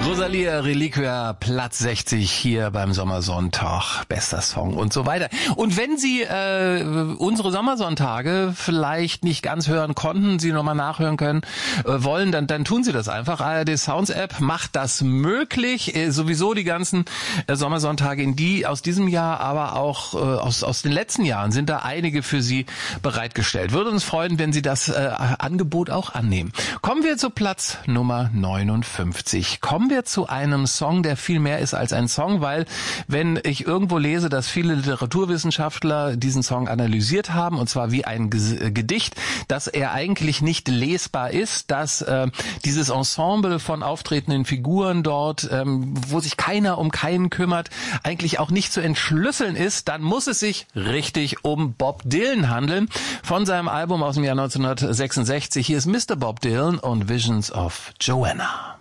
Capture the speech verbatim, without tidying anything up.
Rosalia Reliquia, Platz sechzig hier beim Sommersonntag, bester Song und so weiter. Und wenn Sie äh, unsere Sommersonntage vielleicht nicht ganz hören konnten, Sie nochmal nachhören können, äh, wollen, dann, dann tun Sie das einfach. A R D Sounds App macht das möglich. Äh, sowieso die ganzen äh, Sommersonntage, in die aus diesem Jahr, aber auch äh, aus, aus den letzten Jahren sind da einige für Sie bereitgestellt. Würde uns freuen, wenn Sie das äh, Angebot auch annehmen. Kommen wir zu Platz Nummer neunundfünfzig. Kommen wir zu einem Song, der viel mehr ist als ein Song, weil wenn ich irgendwo lese, dass viele Literaturwissenschaftler diesen Song analysiert haben, und zwar wie ein Gedicht, dass er eigentlich nicht lesbar ist, dass äh, dieses Ensemble von auftretenden Figuren dort, ähm, wo sich keiner um keinen kümmert, eigentlich auch nicht zu entschlüsseln ist, dann muss es sich richtig um Bob Dylan handeln. Von seinem Album aus dem Jahr neunzehnhundertsechsundsechzig. Hier ist Mister Bob Dylan und Visions of Joanna.